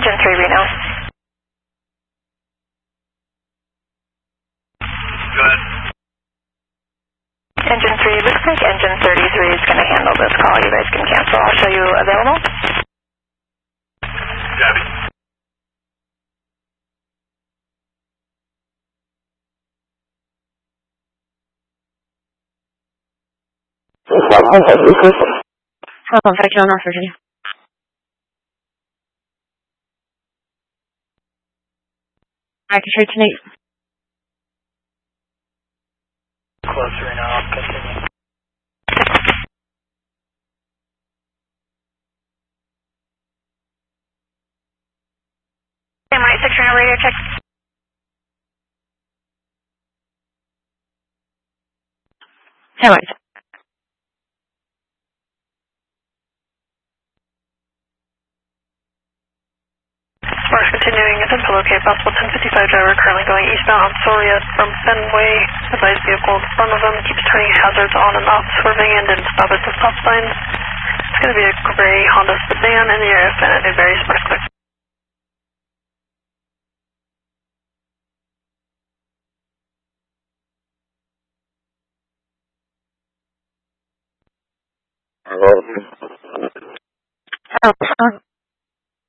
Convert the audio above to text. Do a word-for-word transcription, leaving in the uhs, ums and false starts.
Engine three Reno. Go ahead. Engine three, looks like engine thirty-three is going to handle this call. You guys can cancel. I'll show you available. Copy. Hello, Factory on North Virginia. Active tonight. Close right now, I'll continue. Sam White, six Reno radio check. Sam White. Sparks continuing, attempt to locate possible ten fifty-five driver currently going eastbound on Soria from Fenway. Advised vehicle in front of him keeps turning hazards on and off, swerving in and stop at the stop signs. It's going to be a gray Honda sedan in the area of Bennett, Newberry, Sparks quick. Hello.